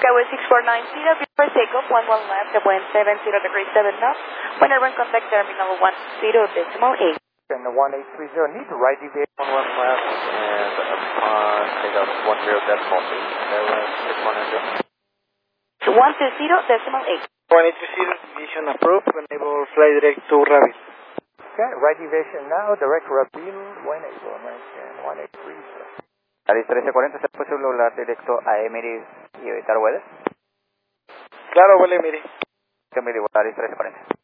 Tower 6490, before takeoff, 11 left, the wind 70 degrees 7 knots. Whenever in contact terminal 10.8. And the 1830, need to right deviate 11 left, and upon takeoff 10.8. 120.8. 1830, vision approved, enable fly direct to Rabil. Okay, right deviation now, direct Rabil, enable, American 1830. Alice 1340, ¿es posible volar directo a Emirates y evitar vuelos? Claro, vale, mire. Emirates, Alice 1340.